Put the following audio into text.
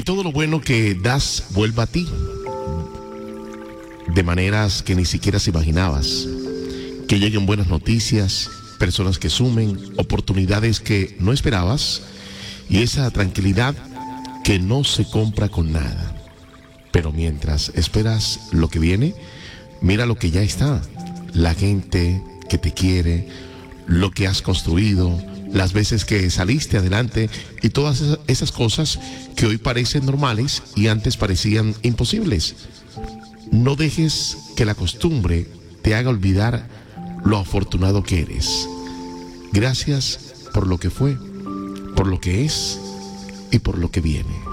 todo lo bueno que das vuelva a ti, de maneras que ni siquiera se imaginabas. Que lleguen buenas noticias, personas que sumen, oportunidades que no esperabas y esa tranquilidad que no se compra con nada. Pero mientras esperas lo que viene, mira lo que ya está. La gente que te quiere, lo que has construido, las veces que saliste adelante y todas esas cosas que hoy parecen normales y antes parecían imposibles. No dejes que la costumbre te haga olvidar lo afortunado que eres. Gracias por lo que fue, por lo que es y por lo que viene.